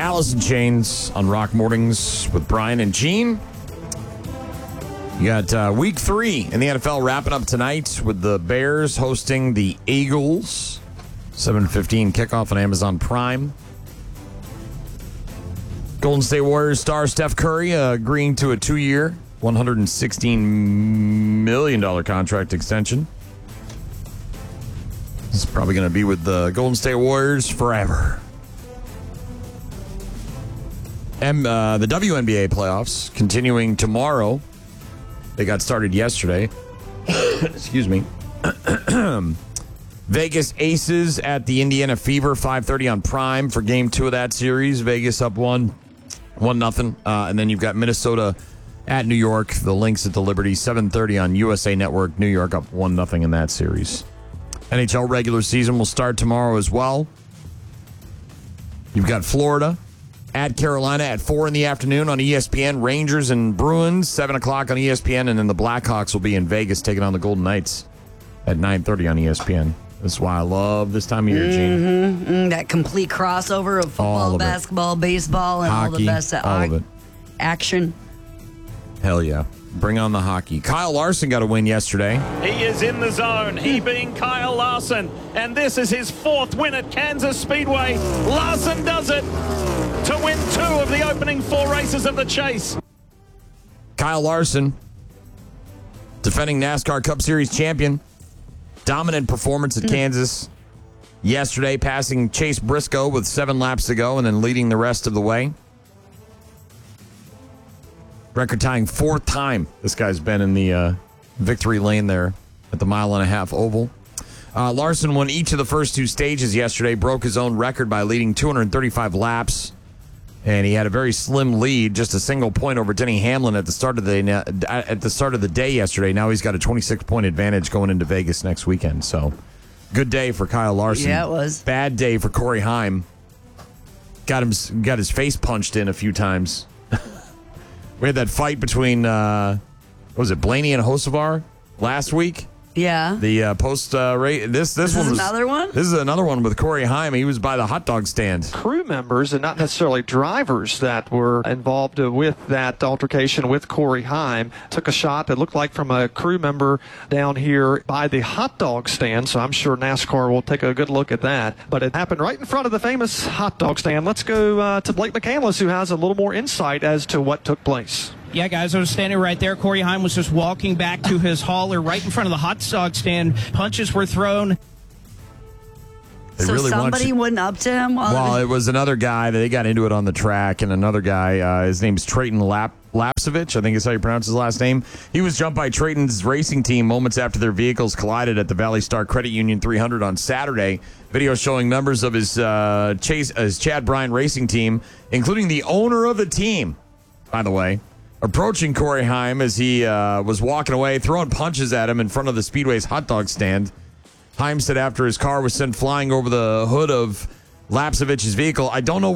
Alice in Chains on Rock Mornings with Brian and Gene. You got week 3 in the NFL wrapping up tonight with the Bears hosting the Eagles. 7:15 kickoff on Amazon Prime. Golden State Warriors star Steph Curry agreeing to a 2-year, $116 million contract extension. He's probably going to be with the Golden State Warriors forever. And the WNBA playoffs continuing tomorrow. They got started yesterday. Excuse me. Vegas Aces at the Indiana Fever, 5:30 on Prime for Game 2 of that series. Vegas up 1-0. And then you've got Minnesota at New York. The Lynx at the Liberty, 7:30 on USA Network. New York up 1-0 in that series. NHL regular season will start tomorrow as well. You've got Florida at Carolina at 4 in the afternoon on ESPN. Rangers and Bruins, 7 o'clock on ESPN. And then the Blackhawks will be in Vegas taking on the Golden Knights at 9:30 on ESPN. That's why I love this time of year, Gene. That complete crossover of football, basketball, baseball, and hockey, all the best all of it. Action. Hell yeah. Bring on the hockey. Kyle Larson got a win yesterday. He is in the zone, he being Kyle Larson, and this is his 4th win at Kansas Speedway. Larson does it to win 2 of the opening 4 races of the chase. Kyle Larson, defending NASCAR Cup Series champion. Dominant performance at Kansas yesterday, passing Chase Briscoe with 7 laps to go and then leading the rest of the way. Record-tying 4th time this guy's been in the victory lane there at the 1.5-mile oval. Larson won each of the first 2 stages yesterday, broke his own record by leading 235 laps, and he had a very slim lead, just a single point over Denny Hamlin at the start of the day yesterday. Now he's got a 26-point advantage going into Vegas next weekend. So, good day for Kyle Larson. Yeah, it was. Bad day for Corey Heim. Got his face punched in a few times. We had that fight between, what was it, Blaney and Hocevar last week? Yeah. The post race. This one was another one. This is another one with Corey Heim. He was by the hot dog stand. Crew members and not necessarily drivers that were involved with that altercation with Corey Heim took a shot that looked like from a crew member down here by the hot dog stand. So I'm sure NASCAR will take a good look at that. But it happened right in front of the famous hot dog stand. Let's go to Blake McCandless, who has a little more insight as to what took place. Yeah, guys, I was standing right there. Corey Heim was just walking back to his hauler right in front of the hot dog stand. Punches were thrown. So somebody went up to him? Well, it was another guy. They got into it on the track, and another guy, his name's Trayton Lapsevich, I think is how you pronounce his last name. He was jumped by Trayton's racing team moments after their vehicles collided at the Valley Star Credit Union 300 on Saturday. Video showing members of his Chad Bryan racing team, including the owner of the team, by the way, approaching Corey Heim as he was walking away, throwing punches at him in front of the Speedway's hot dog stand. Heim said after his car was sent flying over the hood of Lapsevich's vehicle, "I don't know